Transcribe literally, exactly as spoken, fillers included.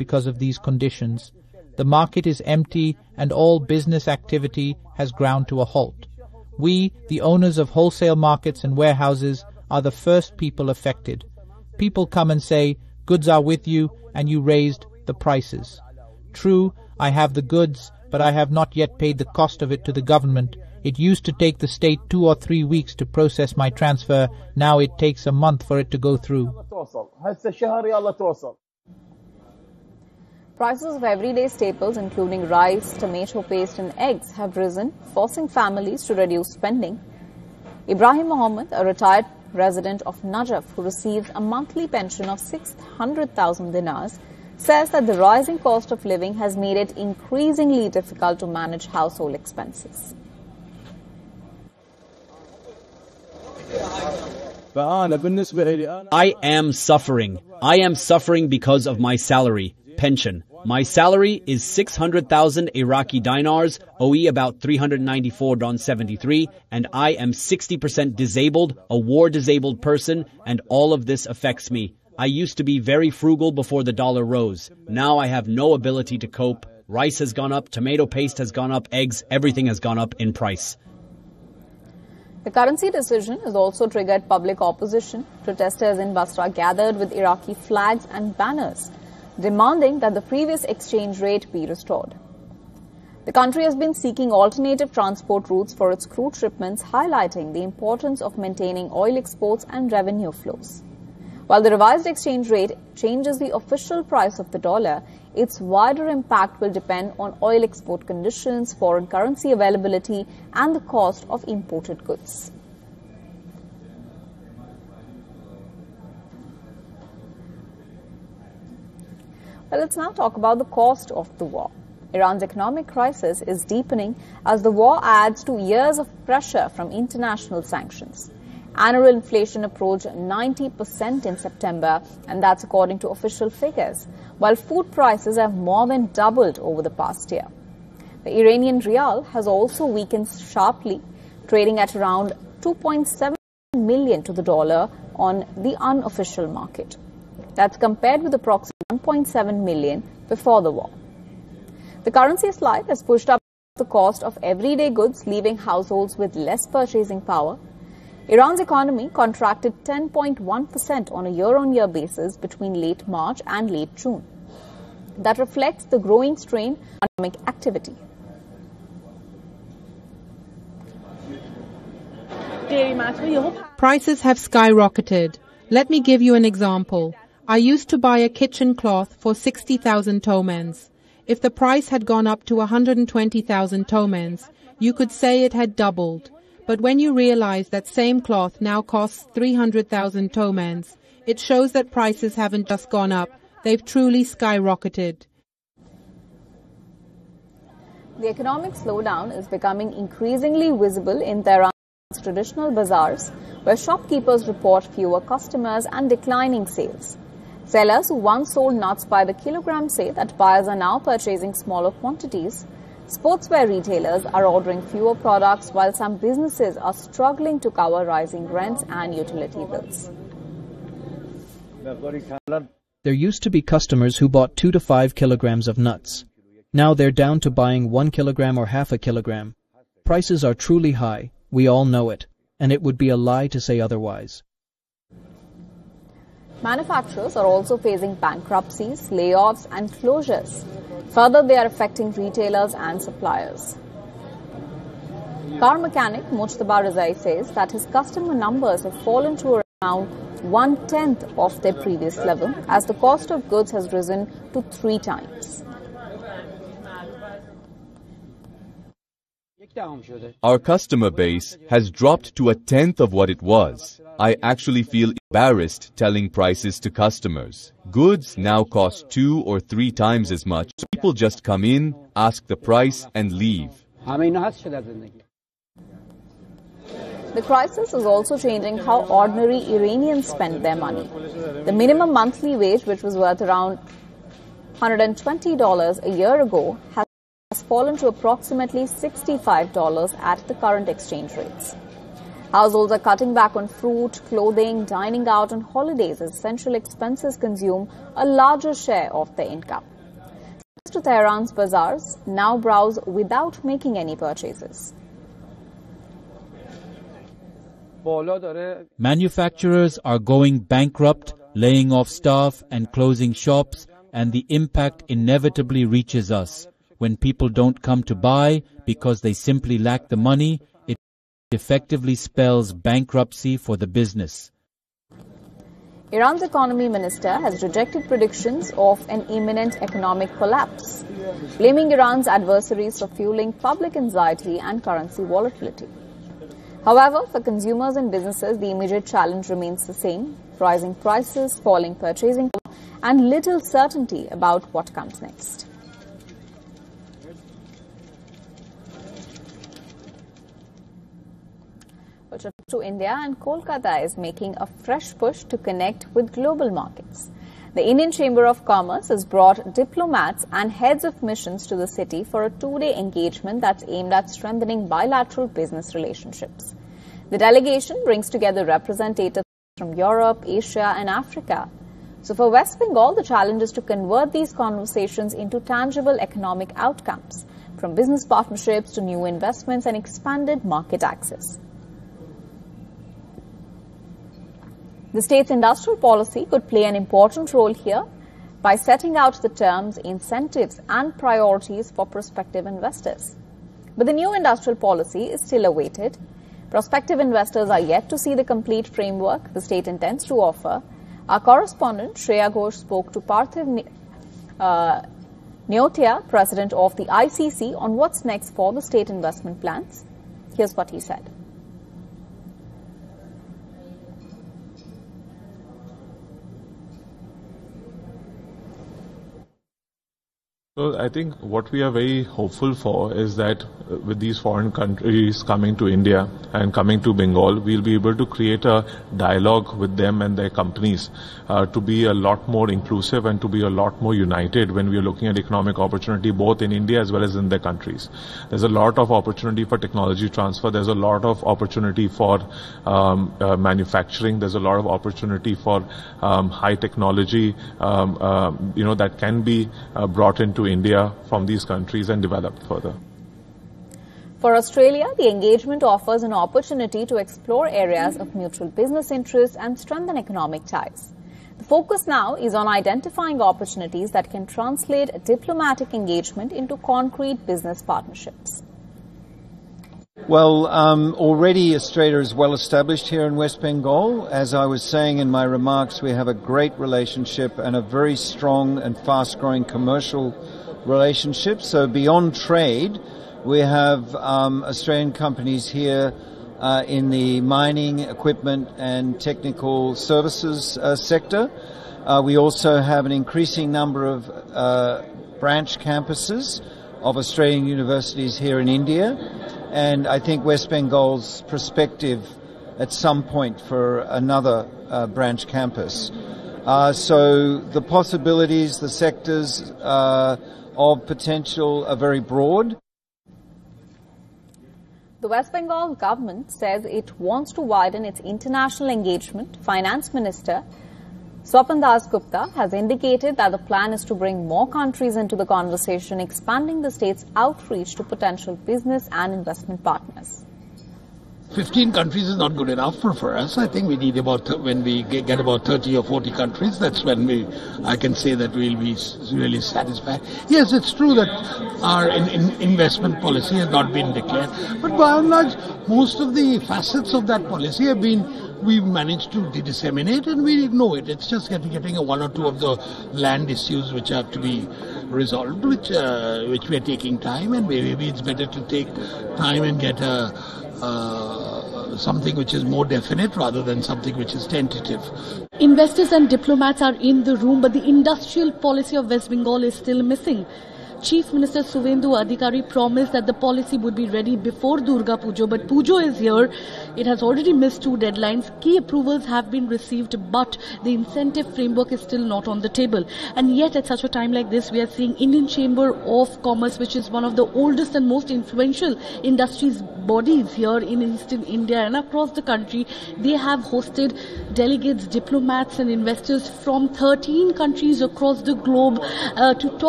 because of these conditions. The market is empty and all business activity has ground to a halt. We, the owners of wholesale markets and warehouses, are the first people affected. People come and say, goods are with you and you raised the prices. True, I have the goods, but I have not yet paid the cost of it to the government. It used to take the state two or three weeks to process my transfer. Now it takes a month for it to go through. Prices of everyday staples, including rice, tomato paste and eggs, have risen, forcing families to reduce spending. Ibrahim Mohammed, a retired resident of Najaf who receives a monthly pension of six hundred thousand dinars, says that the rising cost of living has made it increasingly difficult to manage household expenses. I am suffering. I am suffering because of my salary, pension. My salary is six hundred thousand Iraqi dinars, O E about three hundred ninety-four point seven three, and I am sixty percent disabled, a war-disabled person, and all of this affects me. I used to be very frugal before the dollar rose. Now I have no ability to cope. Rice has gone up, tomato paste has gone up, eggs, everything has gone up in price. The currency decision has also triggered public opposition. Protesters in Basra gathered with Iraqi flags and banners, demanding that the previous exchange rate be restored. The country has been seeking alternative transport routes for its crude shipments, highlighting the importance of maintaining oil exports and revenue flows. While the revised exchange rate changes the official price of the dollar, its wider impact will depend on oil export conditions, foreign currency availability, and the cost of imported goods. Well, let's now talk about the cost of the war. Iran's economic crisis is deepening as the war adds to years of pressure from international sanctions. Annual inflation approached ninety percent in September, and that's according to official figures, while food prices have more than doubled over the past year. The Iranian rial has also weakened sharply, trading at around two point seven million to the dollar on the unofficial market. That's compared with approximately one point seven million before the war. The currency slide has pushed up the cost of everyday goods, leaving households with less purchasing power. Iran's economy contracted ten point one percent on a year-on-year basis between late March and late June. That reflects the growing strain on economic activity. Prices have skyrocketed. Let me give you an example. I used to buy a kitchen cloth for sixty thousand tomans. If the price had gone up to one hundred twenty thousand tomans, you could say it had doubled. But when you realize that same cloth now costs three hundred thousand tomans, it shows that prices haven't just gone up, they've truly skyrocketed. The economic slowdown is becoming increasingly visible in Tehran's traditional bazaars, where shopkeepers report fewer customers and declining sales. Sellers who once sold nuts by the kilogram say that buyers are now purchasing smaller quantities. Sportswear retailers are ordering fewer products, while some businesses are struggling to cover rising rents and utility bills. There used to be customers who bought two to five kilograms of nuts. Now they're down to buying one kilogram or half a kilogram. Prices are truly high, we all know it, and it would be a lie to say otherwise. Manufacturers are also facing bankruptcies, layoffs and closures. Further, they are affecting retailers and suppliers. Car mechanic Mujtaba Rizai says that his customer numbers have fallen to around one-tenth of their previous level as the cost of goods has risen to three times. Our customer base has dropped to a tenth of what it was. I actually feel embarrassed telling prices to customers. Goods now cost two or three times as much. People just come in, ask the price, and leave. The crisis is also changing how ordinary Iranians spend their money. The minimum monthly wage, which was worth around one hundred twenty dollars a year ago, has fallen to approximately sixty-five dollars at the current exchange rates. Households are cutting back on fruit, clothing, dining out and holidays as essential expenses consume a larger share of their income. To Tehran's bazaars now browse without making any purchases. Manufacturers are going bankrupt, laying off staff and closing shops, and the impact inevitably reaches us. When people don't come to buy because they simply lack the money, it effectively spells bankruptcy for the business. Iran's economy minister has rejected predictions of an imminent economic collapse, blaming Iran's adversaries for fueling public anxiety and currency volatility. However, for consumers and businesses, the immediate challenge remains the same: rising prices, falling purchasing power, and little certainty about what comes next. A trip to India, and Kolkata is making a fresh push to connect with global markets. The Indian Chamber of Commerce has brought diplomats and heads of missions to the city for a two-day engagement that's aimed at strengthening bilateral business relationships. The delegation brings together representatives from Europe, Asia and Africa. So for West Bengal, the challenge is to convert these conversations into tangible economic outcomes, from business partnerships to new investments and expanded market access. The state's industrial policy could play an important role here by setting out the terms, incentives and priorities for prospective investors. But the new industrial policy is still awaited. Prospective investors are yet to see the complete framework the state intends to offer. Our correspondent Shreya Ghosh spoke to Parthiv uh, Neotia, president of the I C C, on what's next for the state investment plans. Here's what he said. So I think what we are very hopeful for is that uh, with these foreign countries coming to India and coming to Bengal, we'll be able to create a dialogue with them and their companies uh, to be a lot more inclusive and to be a lot more united when we are looking at economic opportunity both in India as well as in their countries. There's a lot of opportunity for technology transfer. There's a lot of opportunity for um, uh, manufacturing. There's a lot of opportunity for um, high technology, um, uh, you know, that can be uh, brought into India from these countries and developed further. For Australia, the engagement offers an opportunity to explore areas of mutual business interests and strengthen economic ties. The focus now is on identifying opportunities that can translate diplomatic engagement into concrete business partnerships. Well, um, already Australia is well established here in West Bengal. As I was saying in my remarks, we have a great relationship and a very strong and fast-growing commercial relationship. So beyond trade, we have um, Australian companies here uh, in the mining, equipment and technical services uh, sector. Uh, we also have an increasing number of uh, branch campuses of Australian universities here in India. And I think West Bengal's prospective at some point for another uh, branch campus. Uh, so the possibilities, the sectors uh, of potential are very broad. The West Bengal government says it wants to widen its international engagement. Finance Minister Swapan Dasgupta has indicated that the plan is to bring more countries into the conversation, expanding the state's outreach to potential business and investment partners. fifteen countries is not good enough for, for us. I think we need about, when we get about thirty or forty countries, that's when we, I can say that we'll be really satisfied. Yes, it's true that our in, in investment policy has not been declared, but by and large, most of the facets of that policy have been, we've managed to disseminate and we know it. It's just getting, getting a one or two of the land issues which have to be resolved, which, uh, which we are taking time, and maybe it's better to take time and get a, Uh, something which is more definite rather than something which is tentative. Investors and diplomats are in the room, but the industrial policy of West Bengal is still missing. Chief Minister Suvendu Adhikari promised that the policy would be ready before Durga Puja, but Puja is here. It has already missed two deadlines. Key approvals have been received, but the incentive framework is still not on the table. And yet, at such a time like this, we are seeing Indian Chamber of Commerce, which is one of the oldest and most influential industries bodies here in Eastern India and across the country. They have hosted delegates, diplomats and investors from thirteen countries across the globe uh, to talk